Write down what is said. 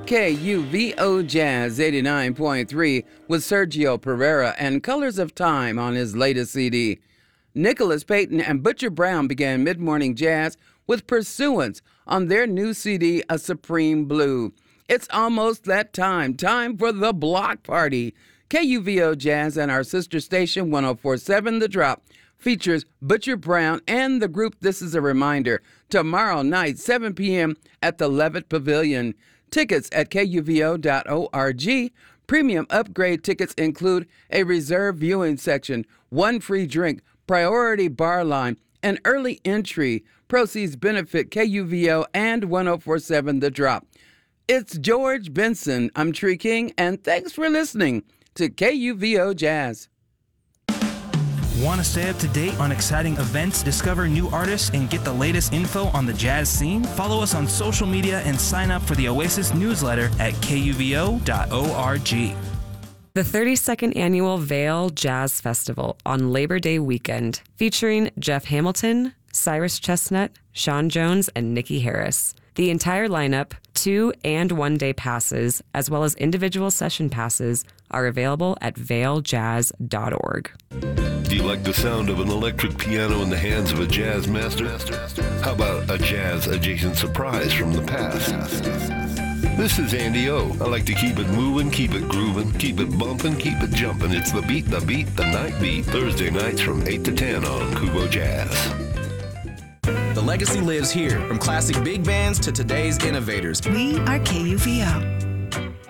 KUVO Jazz 89.3 with Sergio Pereira and Colors of Time on his latest CD. Nicholas Payton and Butcher Brown began mid-morning jazz with Pursuance on their new CD, A Supreme Blue. It's almost that time for the block party. KUVO Jazz and our sister station 104.7 The Drop features Butcher Brown and the group This Is a Reminder tomorrow night, 7 p.m. at the Levitt Pavilion. Tickets at kuvo.org. Premium upgrade tickets include a reserved viewing section, one free drink, priority bar line, and early entry. Proceeds benefit KUVO and 104.7 The Drop. It's George Benson. I'm Tree King, and thanks for listening to KUVO Jazz. Want to stay up to date on exciting events, discover new artists, and get the latest info on the jazz scene? Follow us on social media and sign up for the Oasis newsletter at kuvo.org. The 32nd Annual Vail Jazz Festival on Labor Day weekend, featuring Jeff Hamilton, Cyrus Chestnut, Sean Jones, and Nikki Harris. The entire lineup, 2- and 1-day passes, as well as individual session passes, are available at vailjazz.org. Do you like the sound of an electric piano in the hands of a jazz master? How about a jazz-adjacent surprise from the past? This is Andy O. I like to keep it moving, keep it grooving, keep it bumping, keep it jumping. It's the beat, the night beat. Thursday nights from 8 to 10 on Kuvo Jazz. The legacy lives here, from classic big bands to today's innovators. We are KUVO.